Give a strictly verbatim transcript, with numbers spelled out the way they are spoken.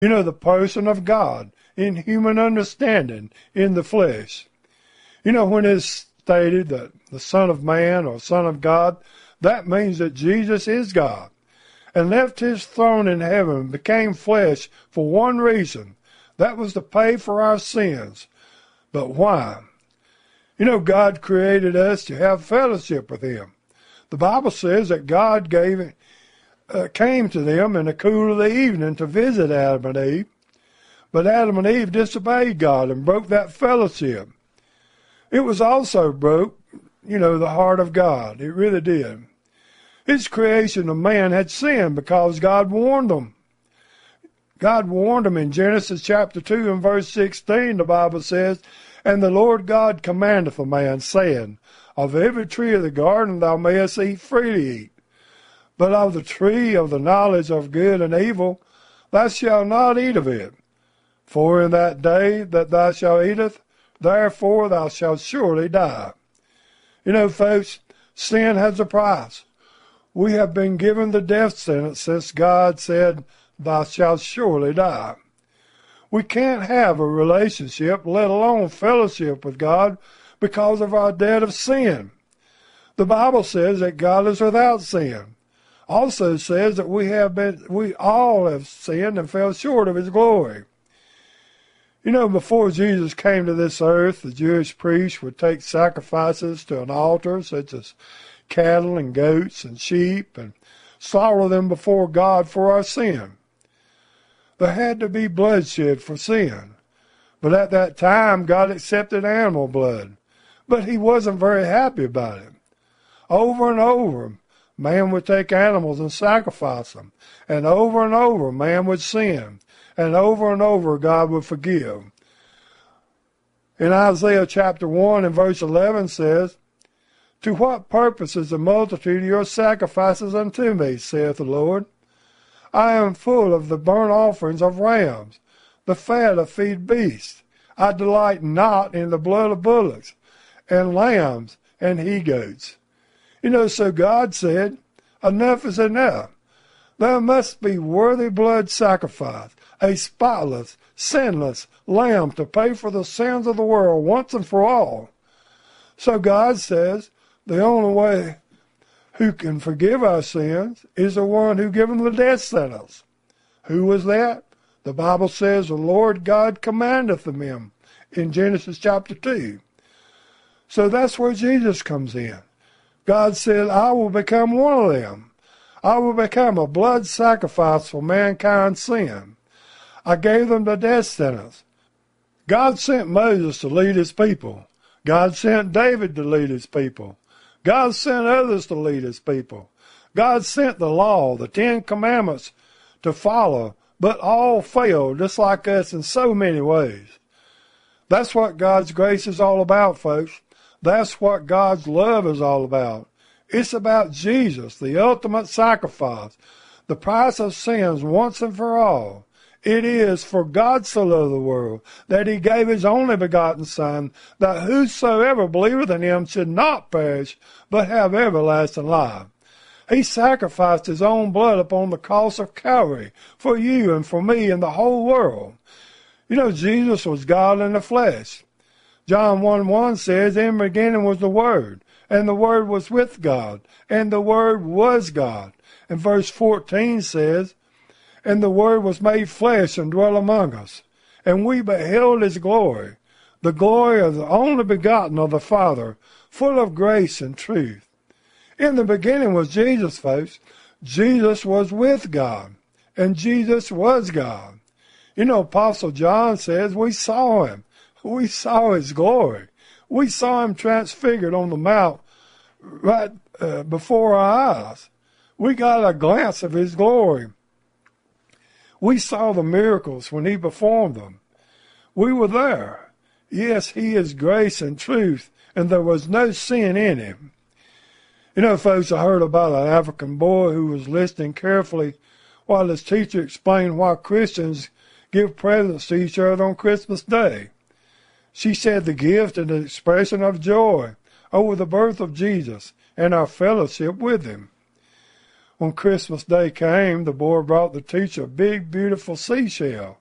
You know, the person of God in human understanding in the flesh. You know, when it's stated that the Son of Man or Son of God, that means that Jesus is God and left his throne in heaven and became flesh for one reason. That was to pay for our sins. But why? You know, God created us to have fellowship with him. The Bible says that God gave, uh, came to them in the cool of the evening to visit Adam and Eve. But Adam and Eve disobeyed God and broke that fellowship. It was also broke, you know, the heart of God. It really did. His creation of man had sinned because God warned them. God warned them in Genesis chapter two and verse sixteen, the Bible says, "And the Lord God commandeth a man, saying, Of every tree of the garden thou mayest eat freely eat, but of the tree of the knowledge of good and evil thou shalt not eat of it. For in that day that thou shalt eateth, therefore thou shalt surely die." You know, folks, sin has a price. We have been given the death sentence since God said, "Thou shalt surely die." We can't have a relationship, let alone fellowship with God, because of our debt of sin. The Bible says that God is without sin. Also says that we have been, we all have sinned and fell short of his glory. You know, before Jesus came to this earth, the Jewish priests would take sacrifices to an altar, such as cattle and goats and sheep, and slaughter them before God for our sin. There had to be bloodshed for sin. But at that time, God accepted animal blood. But he wasn't very happy about it. Over and over, man would take animals and sacrifice them. And over and over, man would sin. And over and over, God would forgive. In Isaiah chapter one and verse eleven says, "To what purpose is the multitude of your sacrifices unto me, saith the Lord? I am full of the burnt offerings of rams, the fat of feed beasts. I delight not in the blood of bullocks, and lambs, and he-goats." You know, so God said, enough is enough. There must be worthy blood sacrifice, a spotless, sinless lamb to pay for the sins of the world once and for all. So God says the only way who can forgive our sins is the one who gave them the death sentence. Who was that? The Bible says the Lord God commandeth them him in Genesis chapter two. So that's where Jesus comes in. God said, I will become one of them. I will become a blood sacrifice for mankind's sin. I gave them the death sentence. God sent Moses to lead his people. God sent David to lead his people. God sent others to lead his people. God sent the law, the Ten Commandments, to follow, but all failed, just like us in so many ways. That's what God's grace is all about, folks. That's what God's love is all about. It's about Jesus, the ultimate sacrifice, the price of sins once and for all. It is for God so loved the world that he gave his only begotten Son, that whosoever believeth in him should not perish, but have everlasting life. He sacrificed his own blood upon the cross of Calvary for you and for me and the whole world. You know, Jesus was God in the flesh. John one one says, in the beginning was the Word, and the Word was with God, and the Word was God. And verse fourteen says, and the Word was made flesh and dwelt among us, and we beheld his glory, the glory of the only begotten of the Father, full of grace and truth. In the beginning was Jesus, folks. Jesus was with God, and Jesus was God. You know, Apostle John says we saw him. We saw his glory. We saw him transfigured on the mount right uh, before our eyes. We got a glance of his glory. We saw the miracles when he performed them. We were there. Yes, he is grace and truth, and there was no sin in him. You know, folks, I heard about an African boy who was listening carefully while his teacher explained why Christians give presents to each other on Christmas Day. She said the gift and the expression of joy over the birth of Jesus and our fellowship with him. When Christmas Day came, the boy brought the teacher a big, beautiful seashell.